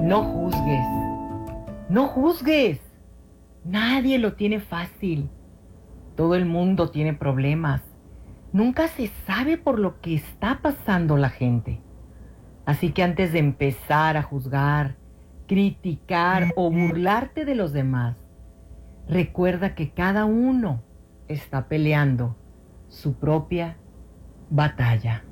No juzgues, no juzgues. Nadie lo tiene fácil. Todo el mundo tiene problemas. Nunca se sabe por lo que está pasando la gente. Así que antes de empezar a juzgar, criticar o burlarte de los demás, recuerda que cada uno está peleando su propia batalla.